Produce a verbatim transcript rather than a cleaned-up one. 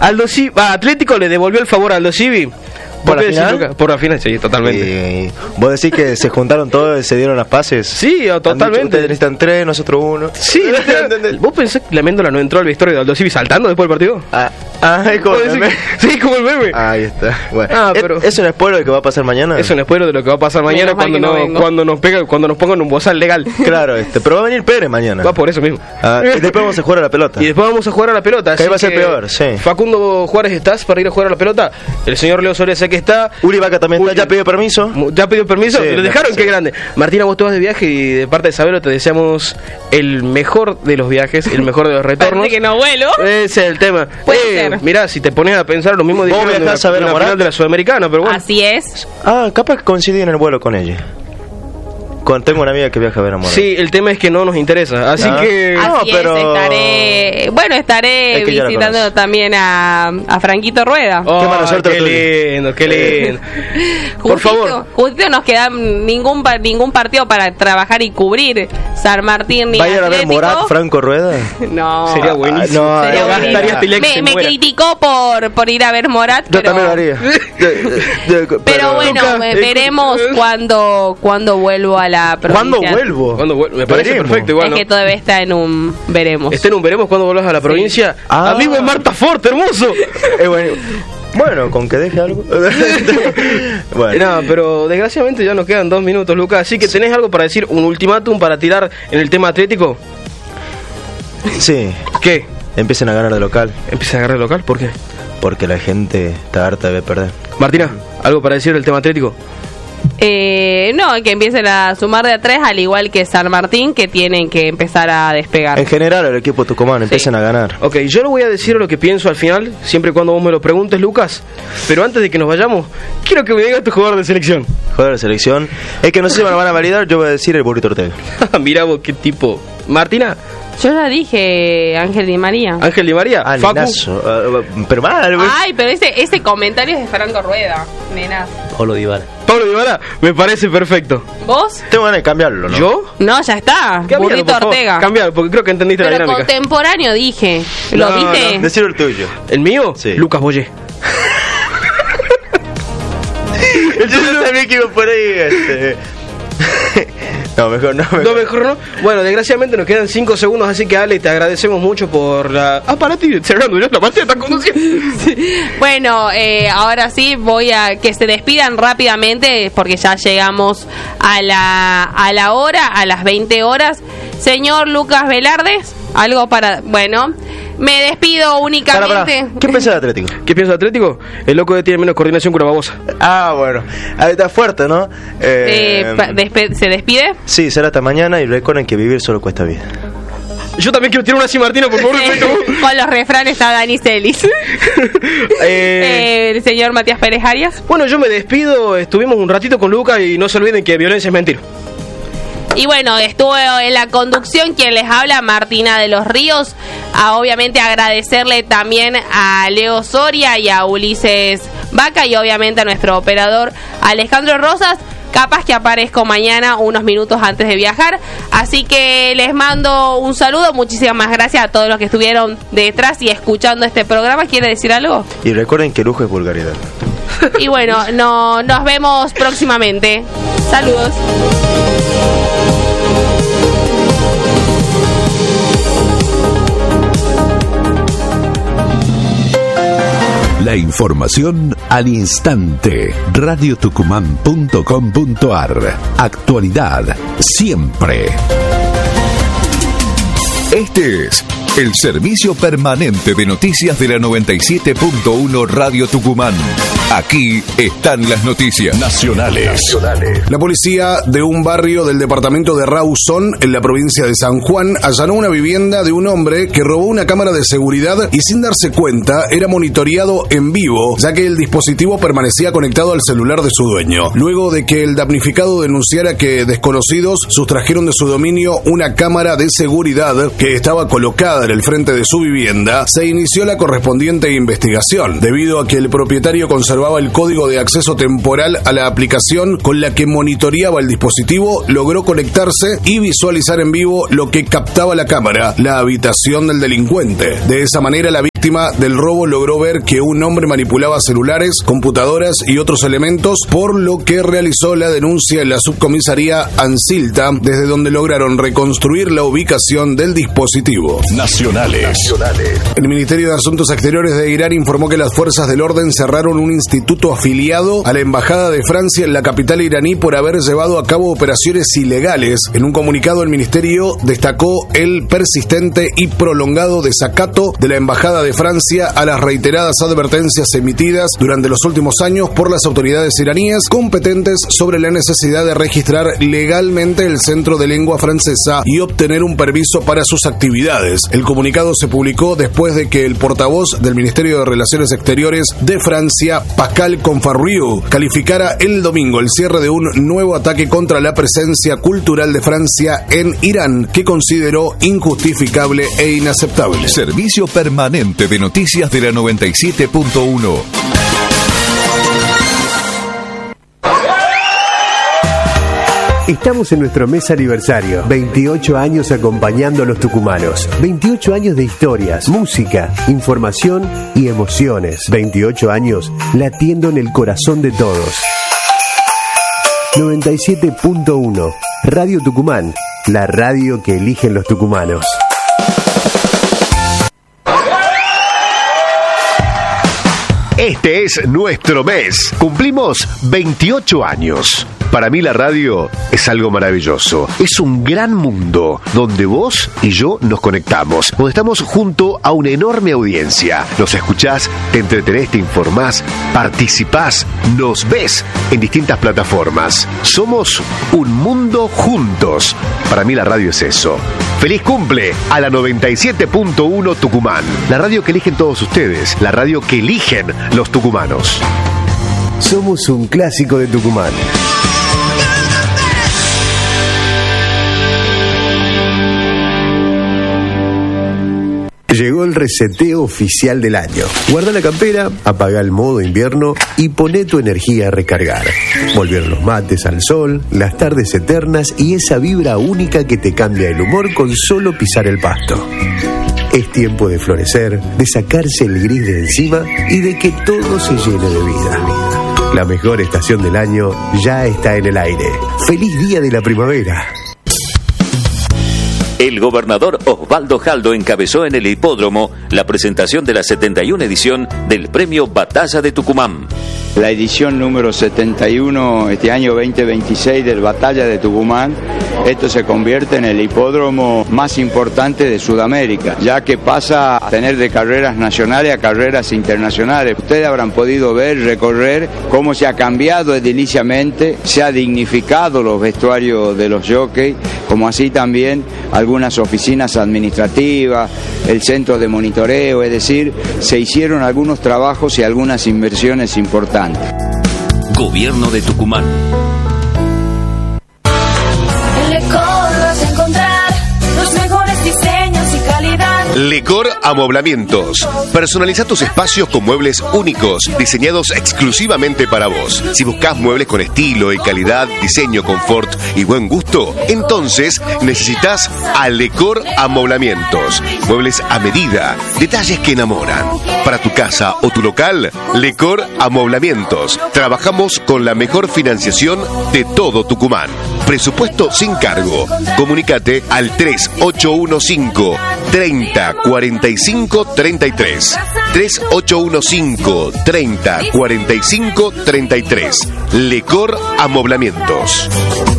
Aldo Civi, ah, Atlético le devolvió el favor a Aldo Civi. ¿Por la final? Decir, por la final, sí, totalmente. Y vos decís que se juntaron todos y se dieron las pases. Sí, totalmente. Ustedes necesitan tres, nosotros uno. Sí, ¿vos pensás que la Méndola no entró al vestuario de Aldo Civi saltando después del partido? Ah, ah es como el meme. Sí, como el meme. Ahí está. Bueno, ah, pero ¿Es, ¿Es un spoiler de lo que va a pasar mañana? Es un spoiler de lo que va a pasar mañana cuando, no, no cuando nos pega, cuando nos pongan un bozal legal. Claro, este, pero va a venir Pérez mañana. Va por eso mismo. Ah, y después vamos a jugar a la pelota. Y después vamos a jugar a la pelota. Que ahí va a ser peor, sí. Facundo Juárez, ¿estás para ir a jugar a la pelota? El señor Leo Soria sé que está. Uri Vaca también está, ya pidió permiso. ¿Ya pidió permiso? Sí, ¿Lo dejaron? sí. Qué grande. Martina, vos te vas de viaje y de parte de Sabelo te deseamos el mejor de los viajes, el mejor de los retornos. Parece que no vuelo. Ese es el tema. Puede eh, ser. Mirá, si te pones a pensar lo mismo dijeron de la, a ver la final de la Sudamericana, pero bueno. Así es. Ah, capaz que coincidí en el vuelo con ella. Con, tengo una amiga que viaja a ver a Morat. Sí, el tema es que no nos interesa, así ah. que... Así No, pero... es, estaré... Bueno, estaré es que visitando también a, a Franquito Rueda. Oh, qué mala suerte qué lo tuyo. lindo, qué lindo. Por favor. Justito nos queda ningún pa- ningún partido para trabajar y cubrir. San Martín ni ¿Va a ir a ver Atlético. Morat, Franco Rueda? No. Sería buenísimo. Ah, no, Sería no, buenísimo. gastaría hasta el ex Me, se me muera. criticó por, por ir a ver Morat, Yo pero... también lo haría. pero, Pero bueno, Nunca- me- veremos cuando, cuando vuelvo a la ¿Cuándo provincia. vuelvo? Cuando vuel- me parece Veremos. perfecto igual, Es ¿no? que todavía está en un veremos. Está en un veremos cuando vuelvas a la provincia. Ah. Amigo de Marta Fort, hermoso. Eh, bueno, bueno, con que deje algo. Bueno. No, pero desgraciadamente ya nos quedan dos minutos, Lucas. Así que tenés algo para decir, un ultimátum para tirar en el tema atlético. Sí, ¿Qué? empiecen a ganar de local. Empieza a agarrar el local, ¿por qué? Porque la gente está harta de ver perder. Martina, ¿algo para decir del tema atlético? Eh, no, que empiecen a sumar de a tres, al igual que San Martín, que tienen que empezar a despegar. En general, el equipo tucumano empiecen a ganar. Ok, yo le voy a decir lo que pienso al final, siempre y cuando vos me lo preguntes, Lucas. Pero antes de que nos vayamos, quiero que me digas tu jugador de selección. Jugador de selección. Es que no sé si me lo van a validar, yo voy a decir el Burrito Ortega. Mirá vos, qué tipo. Martina, Yo ya dije Ángel Di María. Ángel Di María, Ah, Facu. nenazo. Uh, pero mal, güey. Ay, pero ese, ese comentario es de Franco Rueda, nena. Olo Dybala. Pablo Dybala, me parece perfecto. ¿Vos? Tengo ganas de cambiarlo, ¿no? ¿Yo? No, ya está. Cambialo, Burrito por favor. Ortega. Cambialo, porque creo que entendiste Pero la dinámica. contemporáneo dije. ¿Lo No, viste? no. Decir el tuyo. ¿El mío? Sí. Lucas Boyé. Yo sabía que iba por ahí, este... No, mejor no. Mejor. No, mejor no. Bueno, desgraciadamente nos quedan cinco segundos, así que Ale, te agradecemos mucho por la... Ah, para ti, cerrando, la partida está conduciendo. Bueno, eh, ahora sí voy a que se despidan rápidamente porque ya llegamos a la, a la hora, a las veinte horas. Señor Lucas Velardes, algo para... Bueno, me despido únicamente... Pará, pará. ¿Qué pensás de Atlético? ¿Qué piensa de Atlético? El loco tiene menos coordinación que una babosa. Ah, bueno. Ahí está fuerte, ¿no? Eh, Eh, pa- despe- ¿Se despide? sí, será hasta mañana y recuerden que vivir solo cuesta vida. Yo también quiero tirar una así, Martina, por favor. Con los refranes a Dani Celis. eh, Eh, el señor Matías Pérez Arias. bueno, yo me despido. Estuvimos un ratito con Lucas y no se olviden que violencia es mentir. Y bueno, estuvo en la conducción quien les habla, Martina de los Ríos. A, obviamente agradecerle también a Leo Soria y a Ulises Vaca y obviamente a nuestro operador Alejandro Rosas. Capaz que aparezco mañana unos minutos antes de viajar. Así que les mando un saludo. Muchísimas gracias a todos los que estuvieron detrás y escuchando este programa. ¿Quiere decir algo? Y recuerden que lujo es vulgaridad. Y bueno, no, nos vemos próximamente. Saludos. La información al instante. radio tucumán punto com punto ar. Actualidad siempre. Este es el servicio permanente de noticias de la noventa y siete punto uno Radio Tucumán. Aquí están las noticias nacionales. La policía de un barrio del departamento de Rawson, en la provincia de San Juan, allanó una vivienda de un hombre que robó una cámara de seguridad y sin darse cuenta era monitoreado en vivo, ya que el dispositivo permanecía conectado al celular de su dueño. Luego de que el damnificado denunciara que desconocidos sustrajeron de su dominio una cámara de seguridad que estaba colocada en el frente de su vivienda, se inició la correspondiente investigación, debido a que el propietario conservaba el código de acceso temporal a la aplicación con la que monitoreaba el dispositivo. Logró conectarse y visualizar en vivo lo que captaba la cámara, la habitación del delincuente. De esa manera la víctima víctima del robo logró ver que un hombre manipulaba celulares, computadoras y otros elementos, por lo que realizó la denuncia en la subcomisaría Ancilta, desde donde lograron reconstruir la ubicación del dispositivo. Nacionales. El Ministerio de Asuntos Exteriores de Irán informó que las fuerzas del orden cerraron un instituto afiliado a la Embajada de Francia en la capital iraní por haber llevado a cabo operaciones ilegales. En un comunicado, el ministerio destacó el persistente y prolongado desacato de la Embajada de Francia a las reiteradas advertencias emitidas durante los últimos años por las autoridades iraníes competentes sobre la necesidad de registrar legalmente el Centro de Lengua Francesa y obtener un permiso para sus actividades. El comunicado se publicó después de que el portavoz del Ministerio de Relaciones Exteriores de Francia, Pascal Confarriu, calificara el domingo el cierre de un nuevo ataque contra la presencia cultural de Francia en Irán, que consideró injustificable e inaceptable. Servicio permanente de noticias de la noventa y siete punto uno. Estamos en nuestro mes aniversario, veintiocho años acompañando a los tucumanos, veintiocho años de historias, música, información y emociones, veintiocho años latiendo en el corazón de todos. noventa y siete punto uno, Radio Tucumán, la radio que eligen los tucumanos. Este es nuestro mes. Cumplimos veintiocho años. Para mí la radio es algo maravilloso. Es un gran mundo donde vos y yo nos conectamos, donde estamos junto a una enorme audiencia. Nos escuchás, te entretenés, te informás, participás, nos ves en distintas plataformas. Somos un mundo juntos. Para mí la radio es eso. ¡Feliz cumple a la noventa y siete punto uno Tucumán! La radio que eligen todos ustedes, la radio que eligen los tucumanos. Somos un clásico de Tucumán. Llegó el reseteo oficial del año. Guarda la campera, apaga el modo invierno y poné tu energía a recargar. Volvieron los mates al sol, las tardes eternas y esa vibra única que te cambia el humor con solo pisar el pasto. Es tiempo de florecer, de sacarse el gris de encima y de que todo se llene de vida. La mejor estación del año ya está en el aire. ¡Feliz día de la primavera! El gobernador Osvaldo Jaldo encabezó en el hipódromo la presentación de la setenta y una edición del premio Batalla de Tucumán. La edición número setenta y uno este año veinte veintiséis del Batalla de Tucumán. Esto se convierte en el hipódromo más importante de Sudamérica, ya que pasa a tener de carreras nacionales a carreras internacionales. Ustedes habrán podido ver, recorrer cómo se ha cambiado ediliciamente, se ha dignificado los vestuarios de los jockeys, como así también algunas oficinas administrativas, el centro de monitoreo, es decir, se hicieron algunos trabajos y algunas inversiones importantes. Gobierno de Tucumán. En Lecor vas a encontrar los mejores diseños y calidad. Lecor Amoblamientos. Personaliza tus espacios con muebles únicos, diseñados exclusivamente para vos. Si buscas muebles con estilo y calidad, diseño, confort y buen gusto, entonces necesitas a Lecor Amoblamientos. Muebles a medida, detalles que enamoran. Para tu casa o tu local, Lecor Amoblamientos. Trabajamos con la mejor financiación de todo Tucumán. Presupuesto sin cargo. Comunícate al tres ocho uno cinco, treinta, cuarenta y cinco, treinta y tres. tres ocho uno cinco, treinta, cuarenta y cinco, treinta y tres. Lecor Amoblamientos.